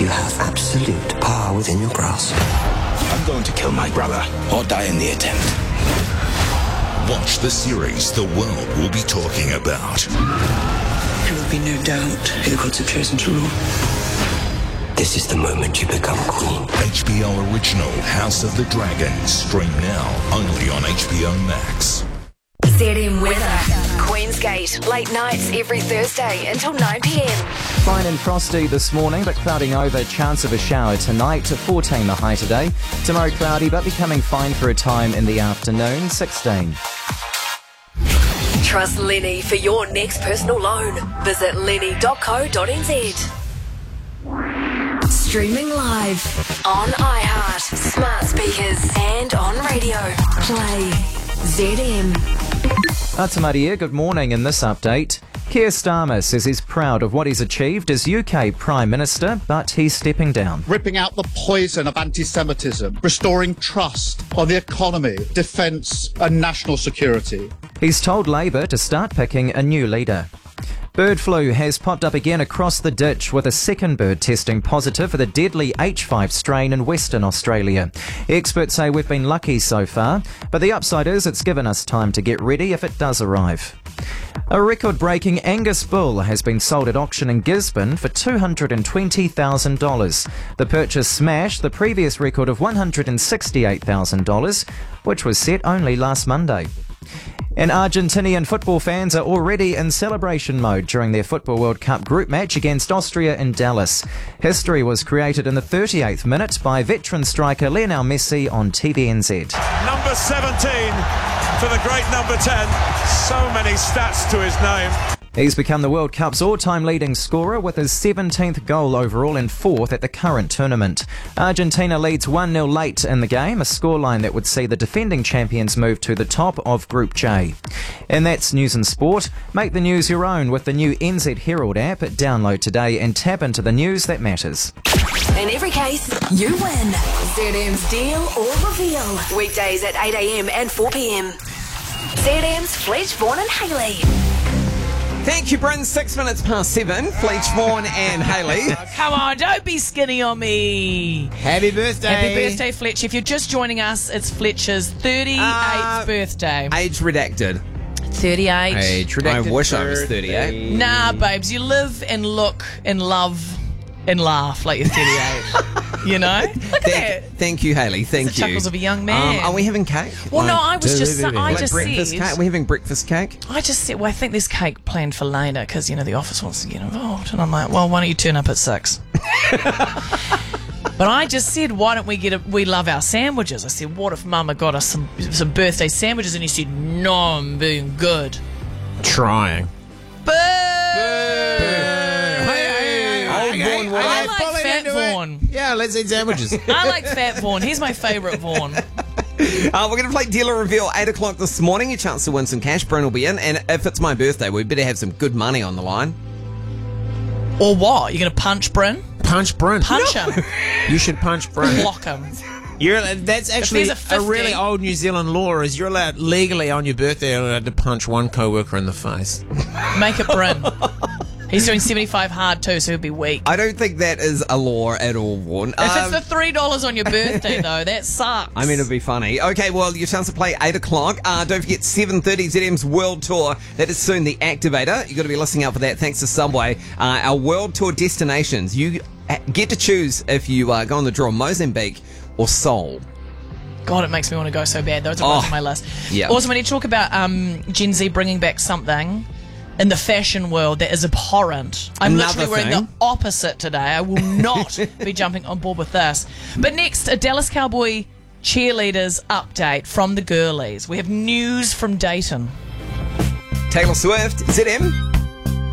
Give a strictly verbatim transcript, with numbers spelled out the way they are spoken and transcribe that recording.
have absolute power within your grasp. I'm going to kill my brother or die in the attempt. Watch the series the world will be talking about. There will be no doubt who the gods have chosen to rule. This is the moment you become queen. H B O Original House of the Dragon. Stream now only on H B O Max. Z M Weather. Queensgate, late nights every Thursday until nine p m. Fine and frosty this morning, but clouding over. Chance of a shower tonight. fourteen the high today. Tomorrow cloudy, but becoming fine for a time in the afternoon. sixteen. Trust Lenny for your next personal loan. Visit lenny dot co dot n z. Streaming live on iHeart, smart speakers, and on radio. Play Z M. Atamaria, good morning. In this update, Keir Starmer says he's proud of what he's achieved as U K Prime Minister, but he's stepping down. Ripping out the poison of anti-Semitism, restoring trust on the economy, defence and national security. He's told Labour to start picking a new leader. Bird flu has popped up again across the ditch, with a second bird testing positive for the deadly H five strain in Western Australia. Experts say we've been lucky so far, but the upside is it's given us time to get ready if it does arrive. A record-breaking Angus bull has been sold at auction in Gisborne for two hundred twenty thousand dollars. The purchase smashed the previous record of one hundred sixty-eight thousand dollars, which was set only last Monday. And Argentinian football fans are already in celebration mode during their Football World Cup group match against Austria in Dallas. History was created in the thirty-eighth minute by veteran striker Lionel Messi on T V N Z. Number seventeen for the great number ten. So many stats to his name. He's become the World Cup's all-time leading scorer with his seventeenth goal overall and fourth at the current tournament. Argentina leads one nil late in the game, a scoreline that would see the defending champions move to the top of Group J. And that's news and sport. Make the news your own with the new N Z Herald app. Download today and tap into the news that matters. In every case, you win. Z M's Deal or Reveal. Weekdays at eight a m and four p m. Z M's Fletch, Vaughan and Hayley. Thank you, Bryn. Six minutes past seven. Fletch, Vaughan and Hayley. Come on, don't be skinny on me. Happy birthday. Happy birthday, Fletch. If you're just joining us, it's Fletcher's thirty-eighth uh, birthday. Age redacted. thirty-eight. Age redacted. I wish I was thirty-eight. Nah, babes. You live and look and love and laugh like you're thirty-eight. You know? Look thank, at that. Thank you, Hayley. Thank it's the you. chuckles of a young man. Um, are we having cake? Well, no, I was just, I like just breakfast said. Cake? Are we having breakfast cake? I just said, well, I think there's cake planned for later because, you know, the office wants to get involved. And I'm like, well, why don't you turn up at six? But I just said, why don't we get a, we love our sandwiches. I said, what if Mama got us some, some birthday sandwiches? And he said, no, I'm being good. Trying. Boo! Boo! Vaughan, I like Fat Vaughan. Yeah, let's eat sandwiches. I like Fat Vaughan. He's my favourite Vaughan. Uh, we're going to play Dealer Reveal eight o'clock this morning. Your chance to win some cash. Bryn will be in. And if it's my birthday, we better have some good money on the line. Or what? You're going to punch Bryn? Punch Bryn. Punch no. him. You should punch Bryn. Block him. You're, that's actually a, a really old New Zealand law is you're allowed legally on your birthday you're allowed to punch one co-worker in the face. Make it Bryn. He's doing seventy-five hard too, so he'll be weak. I don't think that is a law at all, Vaughan. If um, it's the three dollars on your birthday, though, that sucks. I mean, it'd be funny. Okay, well, your chance to play eight o'clock. Uh, don't forget seven thirty Z M's World Tour. That is soon the Activator. You've got to be listening out for that. Thanks to Subway. Uh, our World Tour destinations. You get to choose if you uh, go on the draw Mozambique or Seoul. God, it makes me want to go so bad. Those are oh, both on my list. Yeah. Also, when you talk about um, Gen Z bringing back something in the fashion world that is abhorrent, I'm Another literally wearing thing. the opposite today. I will not be jumping on board with this. But next, a Dallas Cowboy cheerleaders update from the girlies. We have news from Dayton. Taylor Swift, Z M.